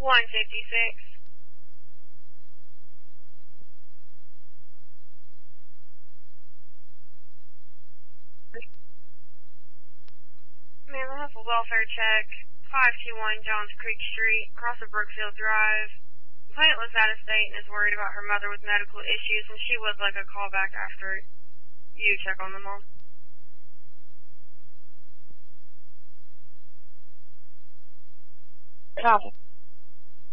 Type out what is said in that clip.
156. Mental health welfare check. 521 Johns Creek Street, across of Brookfield Drive. Client was out of state and is worried about her mother with medical issues, and she would like a call back after you check on them all. Copy.